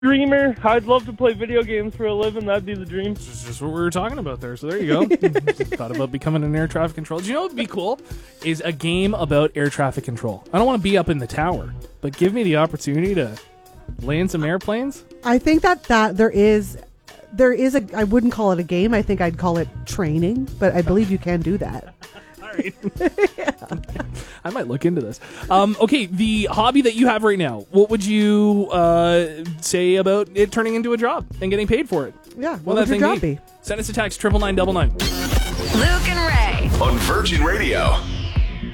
Dreamer. I'd love to play video games for a living. That'd be the dream. This is just what we were talking about there. So there you go. Thought about becoming an air traffic controller. Do you know what would be cool? Is a game about air traffic control. I don't want to be up in the tower, but give me the opportunity to land some airplanes. I think that there is a, I wouldn't call it a game. I think I'd call it training, but I believe you can do that. All right. I might look into this. Okay, the hobby that you have right now, what would you say about it turning into a job and getting paid for it? Yeah, what would your job be? Send us a text, 99999. Luke and Ray. On Virgin Radio.